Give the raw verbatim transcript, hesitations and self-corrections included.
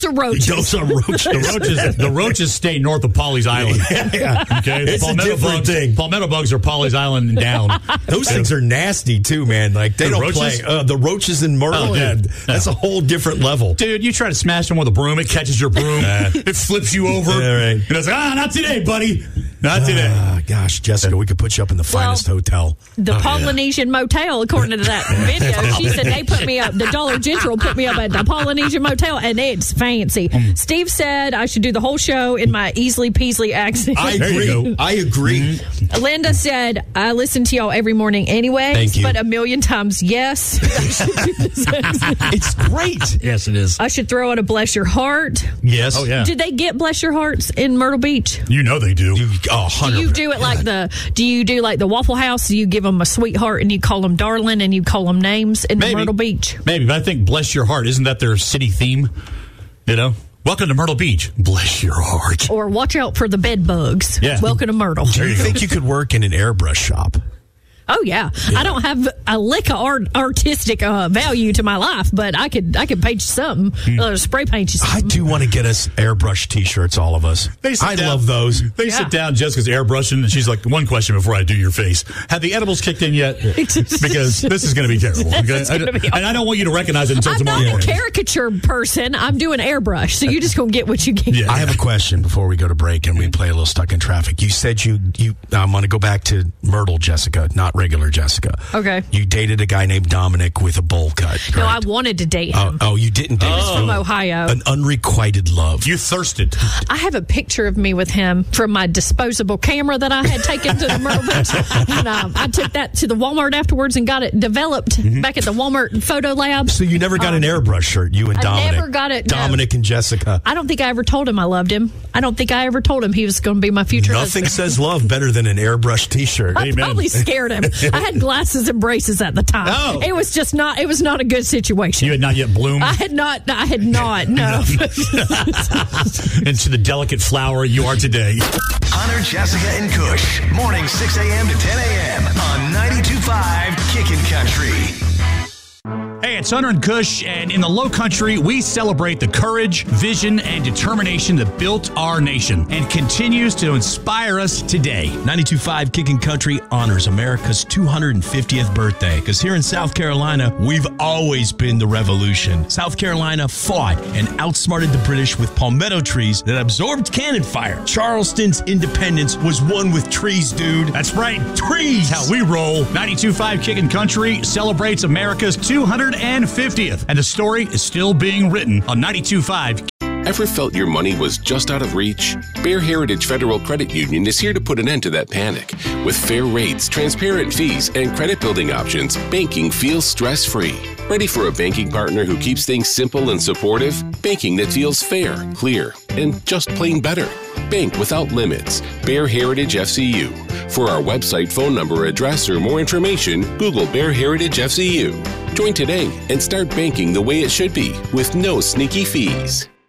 The roaches. Those are roaches. The roaches, the roaches stay north of Pawleys Island. Yeah, yeah. Okay, the It's a palmetto different bugs. thing. Palmetto bugs are Pawleys Island and down. Those things are nasty too, man. Like they The don't roaches? play. Uh, the roaches in Myrtle, Oh, yeah, dude. that's a whole different level. Dude, you try to smash them with a broom, it catches your broom, it flips you over, Yeah, right. and it's like, ah, not today, buddy, not today. Ah, gosh, Jessica, we could put you up in the finest Well, hotel. The Oh, yeah. Polynesian Motel, according to that video, she said they put me up. The Dollar General put me up at the Polynesian Motel, and it's fancy. Mm. Steve said I should do the whole show in my easily peasly accent. I There you agree. go. I agree. Linda said I listen to y'all every morning anyway, Thank you. but a million times yes. I should do this accent. It's great. Yes, it is. I should throw out a bless your heart. Yes. Oh yeah, Do they get bless your hearts in Myrtle Beach? you know they do. You, oh, Do hundred. you do it like the? Do you do like the Waffle House? Do you give them a sweetheart and you call them darling and you call them names in Maybe. Myrtle Beach? Maybe, but I think "Bless Your Heart" isn't that their city theme? You know, welcome to Myrtle Beach. Bless your heart. Or watch out for the bed bugs. Yeah. Welcome to Myrtle. Do you think you could work in an airbrush shop? Oh yeah. I don't have a lick of art, artistic uh, value to my life, but I could I could paint you something, uh, spray paint you I something. do want to get us airbrush T-shirts, all of us. They sit I down- love those. They Yeah. sit down, Jessica's airbrushing, and she's like, one question before I do your face. Have the edibles kicked in yet? Because this is going to be terrible. Okay? It's gonna I- be and I don't want you to recognize it until I'm tomorrow not a morning. caricature person. I'm doing airbrush, so you're just gonna get what you get. Yeah. I have a question before we go to break and we play a little Stuck in Traffic. You said you you. I'm going to go back to Myrtle, Jessica, not regular Jessica. Okay. You dated a guy named Dominic with a bowl cut. No, I correct? wanted to date Oh, him. oh, you didn't date him. From Ohio. An unrequited love. You thirsted. I have a picture of me with him from my disposable camera that I had taken to the Myrtle Beach. And um, I took that to the Walmart afterwards and got it developed back at the Walmart photo lab. So you never got an airbrush shirt, you and I Dominic. never got it, no. Dominic and Jessica. I don't think I ever told him I loved him. I don't think I ever told him he was going to be my future Nothing husband. says love better than an airbrush T-shirt. I probably scared him. I had glasses and braces at the time. Oh. It was just not. It was not a good situation. You had not yet bloomed I had not. I had not. No. into the delicate flower you are today. Hunter, Jessica, and Kush. Morning six a.m. to ten a.m. on ninety-two point five Kickin' Country. Hey, it's Hunter and Kush, and in the Low Country, we celebrate the courage, vision, and determination that built our nation and continues to inspire us today. ninety-two point five Kickin' Country honors America's two hundred fiftieth birthday, because here in South Carolina, we've always been the revolution. South Carolina fought and outsmarted the British with palmetto trees that absorbed cannon fire. Charleston's independence was won with trees, dude. That's right. Trees! How we roll. ninety-two point five Kickin' Country celebrates America's two hundred fiftieth, and the story is still being written on ninety-two point five. Ever felt your money was just out of reach? Bear Heritage Federal Credit Union is here to put an end to that panic. With fair rates, transparent fees, and credit building options, banking feels stress-free. Ready for a banking partner who keeps things simple and supportive? Banking that feels fair, clear, and just plain better. Bank without limits. Bear Heritage F C U. For our website, phone number, address, or more information, Google Bear Heritage F C U. Join today and start banking the way it should be with no sneaky fees.